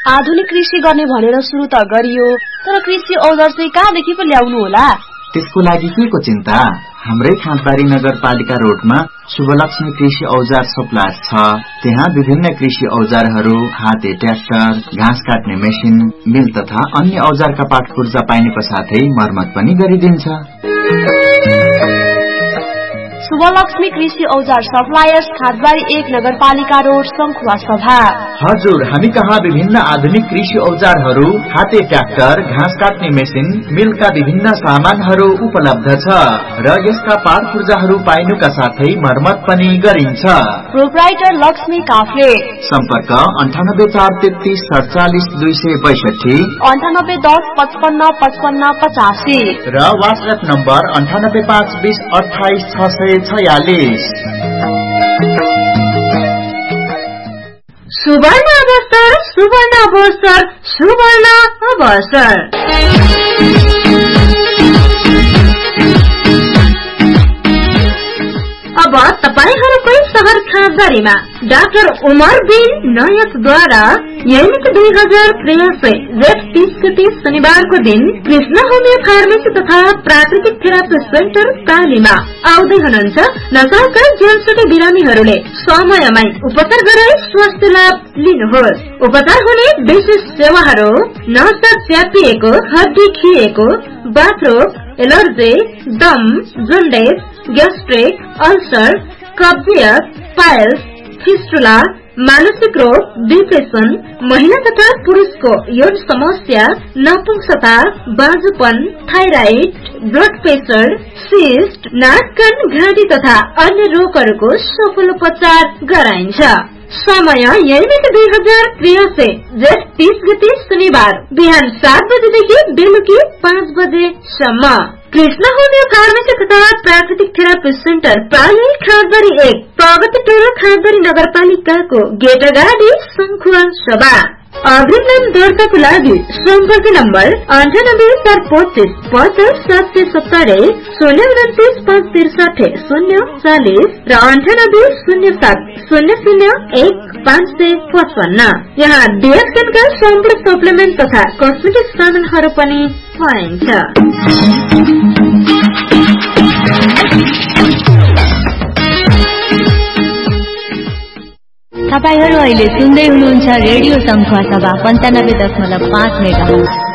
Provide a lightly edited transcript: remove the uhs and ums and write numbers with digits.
आधुनिक कृषि गर्ने भनेर सुरु त गरियो, तर कृषि औजार चाहिँ कहाँदेखि पो ल्याउनु होला? त्यसको लागि के को चिन्ता? हाम्रै खाँदबारी नगरपालिका रोडमा शुभलक्ष्मी कृषि औजार सप्लायर छ। त्यहाँ विभिन्न कृषि औजारहरू, हाते ट्र्याक्टर, घाँस काट्ने मेसिन, मिल तथा अन्य औजारका पाटपुर्जा पाइनुको साथै मर्मत पनि गरिदिन्छ। शुभलक्ष्मी कृषि औजार सप्लायर्स, खाँदबारी 1 नगरपालिका रोड, संखुवा सभा। हजुर, हामी कहाँ विभिन्न आधुनिक कृषि औजारहरू, हाते ट्र्याक्टर, घाँस काट्ने मेसिन, मिलका विभिन्न सामानहरू उपलब्ध छ र यसका पाटपुर्जाहरू पाइनुका साथै मर्मत पनि गरिन्छ। प्रोप्राइटर लक्ष्मी काफ्ले। सम्पर्क 9843 47 262, 9810 55 55 85 र WhatsApp नम्बर 98520 28 646। सुवर्ण अवसर, सुवर्ण अवसर, सुवर्ण अवसर। अब तपाईहरुकै शहर खाँदबारीमा डाक्टर उमर बिन नयतद्वारा दैनिक 2083 जेठ 30 गते शनिबारको दिन कृष्ण होमियो फार्मेसी तथा प्राकृतिक थेरापी सेन्टर कालीमा आउँदै हुनुहुन्छ। नशाका जेलसुटे बिरामीहरूले समयमै उपचार गराई स्वास्थ्य लाभ लिनुहोस्। उपचार हुने विशेष सेवाहरू नसा च्यापिएको, हड्डी खिएको, बाथरोग, एलर्जी, दम, जन्डिस, ग्यास्ट्रिक, अल्सर, कब्जियत, पाइल्स, फिस्टुला, मानसिक रोग, डिप्रेसन, महिला तथा पुरुषको यौन समस्या, नपुंसकता, बाजुपन, थाइराइड, ब्लड प्रेसर, सिस्ट, नाक कान घाँटी तथा अन्य रोगहरूको सफल उपचार गराइन्छ। समय दैनिक 2083 जेठ 30 गते शनिबार बिहान 7 बजेदेखि बेलुकी 5 बजेसम्म। कृष्ण होमियो फार्मेसी तथा प्राकृतिक थेरापी सेन्टर प्राली खाँदबारी 1 प्रगति टोल खाँदबारी नगरपालिकाको गेट अगाडि संखुवा सभा। अग्रिम नाम दर्ताको लागि सम्पर्क नम्बर 9845 50 770, 029 563 040 र 9807 00 1555। यहाँ डिएक्सएनका सम्पूर्ण सप्लिमेन्ट तथा कस्मेटिक सामानहरू पनि पाइन्छ। तपाईहरु अहिले सुन्दै हुनुहुन्छ रेडियो संखुवा सभा 95.5 मेगाहर्ज।